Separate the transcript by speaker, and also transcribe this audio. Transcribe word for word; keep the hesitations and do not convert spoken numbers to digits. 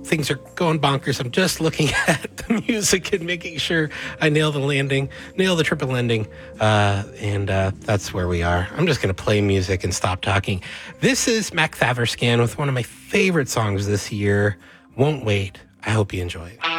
Speaker 1: things are going bonkers. I'm just looking at the music and making sure I nail the landing, nail the triple ending, uh, and uh, that's where we are. I'm just going to play music and stop talking. This is Mac Thaverscan with one of my favorite songs this year, Won't Wait. I hope you enjoy it.